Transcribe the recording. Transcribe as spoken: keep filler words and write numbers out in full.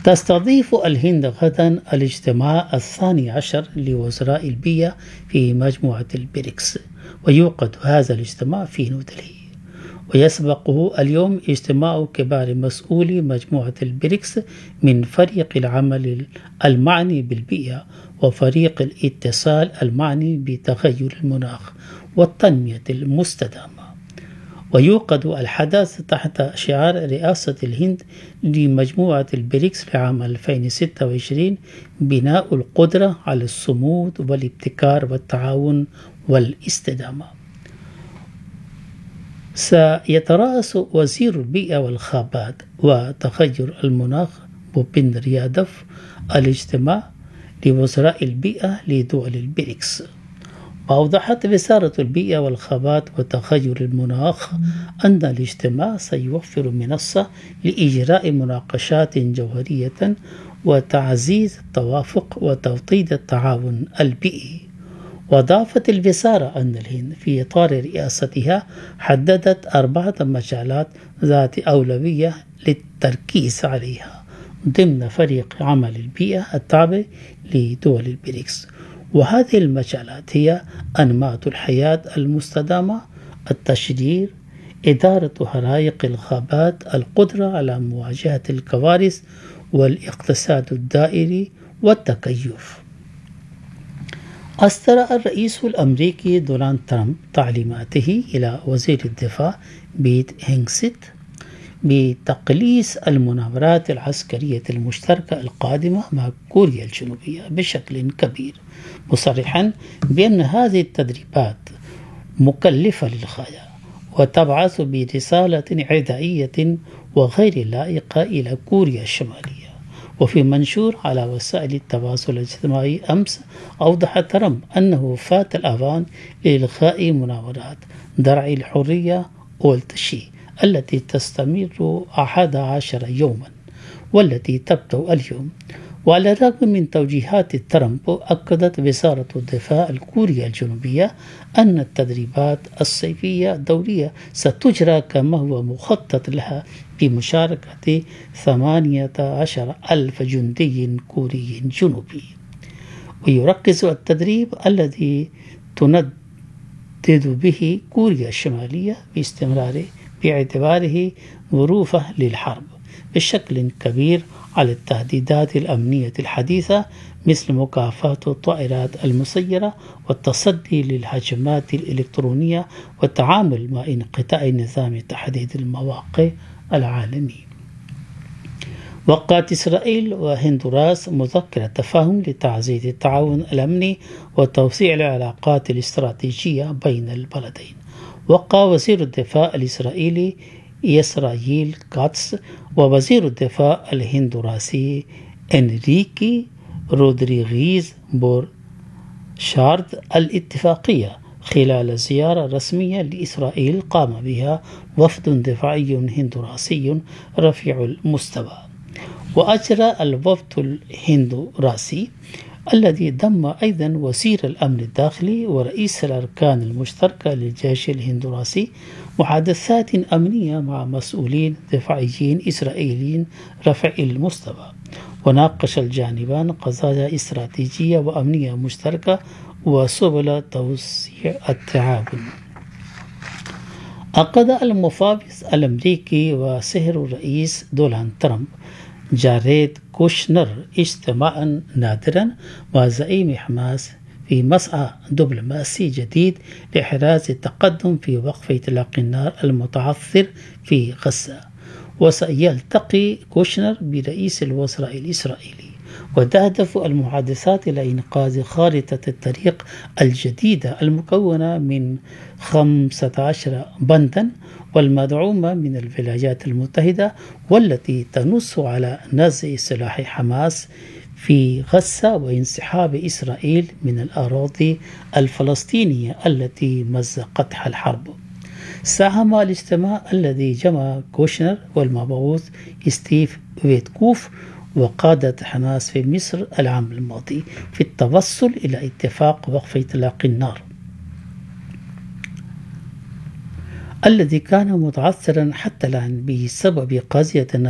تستضيف الهند غدا الاجتماع الثاني عشر لوزراء البيئة في مجموعة البريكس، ويوقد هذا الاجتماع في نيودلهي، ويسبقه اليوم اجتماع كبار مسؤولي مجموعة البريكس من فريق العمل المعني بالبيئة وفريق الاتصال المعني بتغير المناخ والتنمية المستدامة. ويوقد الحدث تحت شعار رئاسة الهند لمجموعة البريكس لعام ألفين وستة وعشرين: بناء القدرة على الصمود والابتكار والتعاون والاستدامة. سيترأس وزير البيئة والغابات وتغير المناخ بوبيندر يادف الاجتماع لوزراء البيئة لدول البريكس. وأوضحت وزارة البيئة والغابات وتغير المناخ أن الاجتماع سيوفر منصة لإجراء مناقشات جوهرية وتعزيز التوافق وتوطيد التعاون البيئي. وأضافت الوزارة أن الهند في إطار رئاستها حددت أربعة مجالات ذات أولوية للتركيز عليها ضمن فريق عمل البيئة التابع لدول البريكس، وهذه المجالات هي أنماط الحياة المستدامة، التشجير، إدارة حرائق الغابات، القدرة على مواجهة الكوارث، والاقتصاد الدائري والتكيف. أصدر الرئيس الأمريكي دونالد ترامب تعليماته إلى وزير الدفاع بيت هيغسيت بتقليص المناورات العسكرية المشتركة القادمة مع كوريا الجنوبية بشكل كبير، مصرحا بأن هذه التدريبات مكلفة للغاية وتبعث برسالة عدائية وغير لائقة إلى كوريا الشمالية. وفي منشور على وسائل التواصل الاجتماعي أمس، أوضح ترامب أنه فات الأوان لإلغاء مناورات درع الحرية والتشي التي تستمر أحد عشر يوما والتي تبدأ اليوم. وعلى الرغم من توجيهات ترامب، أكدت وزارة الدفاع الكورية الجنوبية أن التدريبات الصيفية الدولية ستجرى كما هو مخطط لها بمشاركة ثمانية عشر ألف جندي كوري جنوبي. ويركز التدريب الذي تندد به كوريا الشمالية باستمراره باعتباره ظروفه للحرب بشكل كبير على التهديدات الأمنية الحديثة، مثل مكافحة الطائرات المسيرة والتصدي للهجمات الإلكترونية والتعامل مع انقطاع نظام تحديد المواقع العالمي. وقعت إسرائيل وهندوراس مذكرة تفاهم لتعزيز التعاون الأمني وتوسيع العلاقات الاستراتيجية بين البلدين. وقع وزير الدفاع الإسرائيلي إسرائيل كاتس ووزير الدفاع الهندوراسي إنريكي رودريغيز بورشارد الاتفاقية خلال زيارة رسمية لإسرائيل قام بها وفد دفاعي هندوراسي رفيع المستوى. وأجرى الوفد الهندوراسي الذي ضم أيضا وزير الأمن الداخلي ورئيس الأركان المشتركة للجيش الهندوراسي محادثات أمنية مع مسؤولين دفاعيين إسرائيليين رفيع المستوى. وناقش الجانبان قضايا استراتيجية وأمنية مشتركة وسبل توسيع التعاون. عقد المفاوض الأمريكي وصهر الرئيس دونالد ترامب جاريد كوشنر اجتماعا نادرا مع زعيم حماس في مسعى دبلوماسي جديد لإحراز التقدم في وقف إطلاق النار المتعثر في غزة. وسيلتقي كوشنر برئيس الوزراء الإسرائيلي، وتهدف المحادثات إلى إنقاذ خارطة الطريق الجديدة المكونة من خمسة عشر بندا والمدعومة من الولايات المتحدة، والتي تنص على نزع سلاح حماس في غزة وانسحاب إسرائيل من الأراضي الفلسطينية التي مزقتها الحرب. ساهم الاجتماع الذي جمع كوشنر والمبعوث ستيف ويتكوف وقادة حماس في مصر العام الماضي في التوصل إلى اتفاق وقف إطلاق النار الذي كان متعثرا حتى الآن بسبب قضية